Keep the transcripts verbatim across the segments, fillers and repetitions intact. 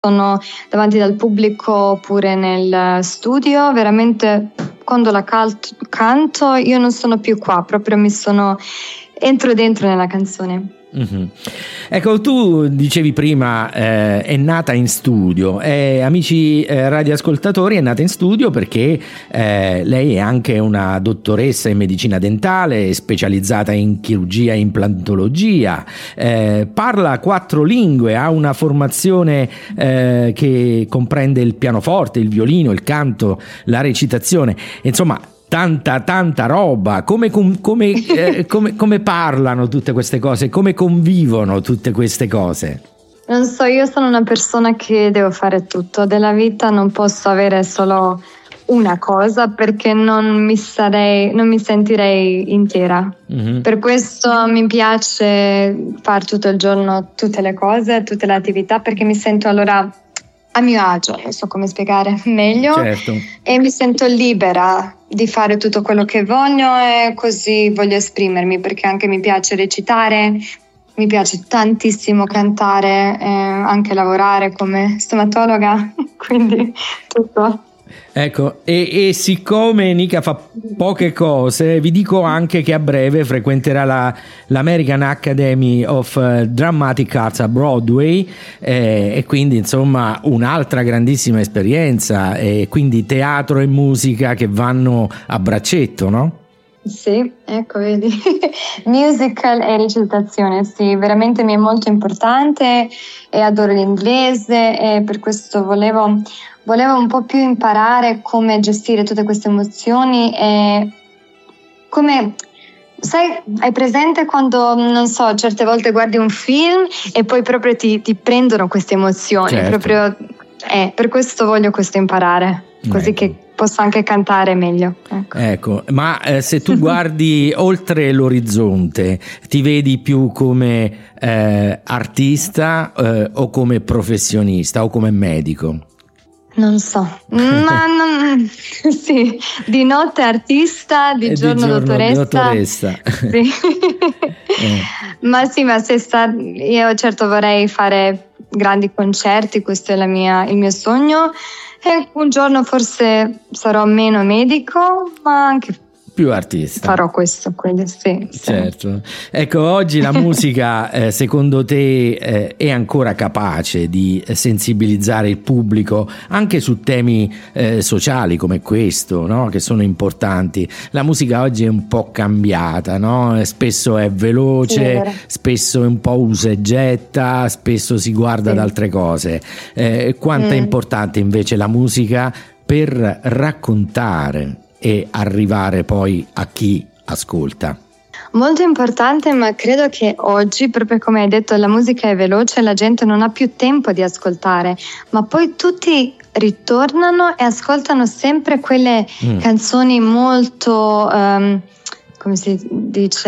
sono davanti dal pubblico oppure nel studio, veramente quando la cal- canto io non sono più qua, proprio mi sono entro dentro nella canzone. Mm-hmm. Ecco, tu dicevi prima eh, è nata in studio, eh, amici eh, radioascoltatori, è nata in studio perché eh, lei è anche una dottoressa in medicina dentale, specializzata in chirurgia e implantologia, eh, parla quattro lingue, ha una formazione eh, che comprende il pianoforte, il violino, il canto, la recitazione, insomma tanta tanta roba. Come, come, eh, come, come parlano tutte queste cose, come convivono tutte queste cose? Non so, io sono una persona che devo fare tutto della vita, non posso avere solo una cosa perché non mi sarei, non mi sentirei intera. Mm-hmm. Per questo mi piace fare tutto il giorno tutte le cose, tutte le attività, perché mi sento allora a mio agio, non so come spiegare meglio, certo. E mi sento libera di fare tutto quello che voglio e così voglio esprimermi, perché anche mi piace recitare, mi piace tantissimo cantare, eh, anche lavorare come stomatologa, quindi tutto. Ecco, e, e siccome Nika fa poche cose, vi dico anche che a breve frequenterà la, l'American Academy of Dramatic Arts a Broadway, eh, e quindi insomma un'altra grandissima esperienza, e quindi teatro e musica che vanno a braccetto, no? Sì, ecco, vedi, musical e recitazione, sì, veramente mi è molto importante e adoro l'inglese e per questo volevo, volevo un po' più imparare come gestire tutte queste emozioni e come, sai, hai presente quando, non so, certe volte guardi un film e poi proprio ti, ti prendono queste emozioni, certo. Proprio, eh, per questo voglio questo imparare, così ecco. Che posso anche cantare meglio. Ecco, ecco ma eh, se tu guardi oltre l'orizzonte, ti vedi più come eh, artista eh, o come professionista o come medico? Non so, ma non, sì, di notte artista, di, giorno, di giorno dottoressa. dottoressa. Sì. eh. Ma sì, ma se sta, io certo vorrei fare grandi concerti, questo è la mia, il mio sogno. E un giorno forse sarò meno medico, ma anche più artista. Farò questo, quindi sì. Certo. Sì. Ecco, oggi la musica, eh, secondo te, eh, è ancora capace di sensibilizzare il pubblico anche su temi eh, sociali come questo, no? Che sono importanti. La musica oggi è un po' cambiata, no? Spesso è veloce, sì, spesso è un po' usa e getta, spesso si guarda sì. ad altre cose. Eh, quanto mm. è importante invece la musica per raccontare e arrivare poi a chi ascolta? Molto importante, ma credo che oggi, proprio come hai detto, la musica è veloce, la gente non ha più tempo di ascoltare, ma poi tutti ritornano e ascoltano sempre quelle mm. canzoni molto um, come si dice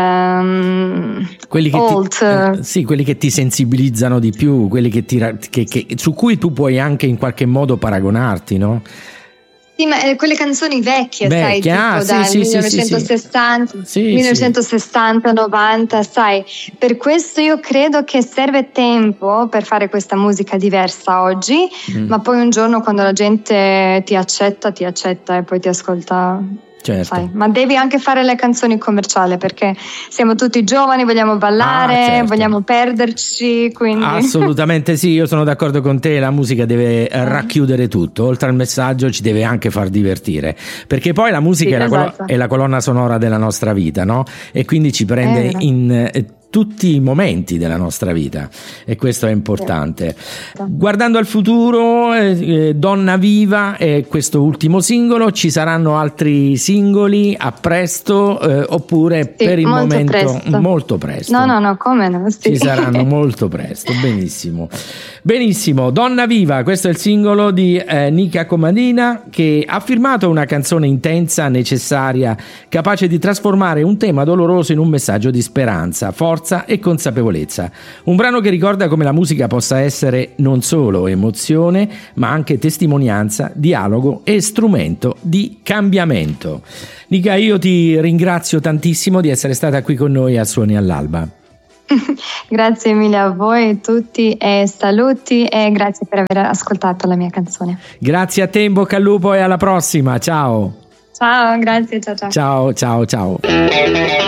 um, quelli che old. Ti, eh, sì, quelli che ti sensibilizzano di più, quelli che ti, che, che, su cui tu puoi anche in qualche modo paragonarti, no? Sì, ma quelle canzoni vecchie, Vecchia, sai, ah, tipo dal sì, millenovecentosessanta, sì, millenovecentosessanta, novanta, sai. Per questo io credo che serve tempo per fare questa musica diversa oggi, mm. ma poi un giorno quando la gente ti accetta, ti accetta e poi ti ascolta. Certo. Sai, ma devi anche fare le canzoni commerciali perché siamo tutti giovani, vogliamo ballare, ah, certo. vogliamo perderci, quindi... Assolutamente sì, io sono d'accordo con te, la musica deve eh. racchiudere tutto, oltre al messaggio ci deve anche far divertire, perché poi la musica sì, è, la esatto. colo- è la colonna sonora della nostra vita, no? E quindi ci prende in... Eh, tutti i momenti della nostra vita e questo è importante. Sì. Guardando al futuro, eh, Donna Viva è questo ultimo singolo, ci saranno altri singoli a presto eh, oppure sì, per il molto momento presto. molto presto? No, no, no, come no? Sì. Ci saranno molto presto, benissimo. Benissimo, Donna Viva, questo è il singolo di eh, Nika Comadina, che ha firmato una canzone intensa, necessaria, capace di trasformare un tema doloroso in un messaggio di speranza, forza e consapevolezza. Un brano che ricorda come la musica possa essere non solo emozione, ma anche testimonianza, dialogo e strumento di cambiamento. Nika, io ti ringrazio tantissimo di essere stata qui con noi a Suoni all'Alba. Grazie mille a voi tutti e saluti e grazie per aver ascoltato la mia canzone. Grazie a te, in bocca al lupo e alla prossima, ciao. Ciao, grazie, ciao ciao. Ciao, ciao, ciao.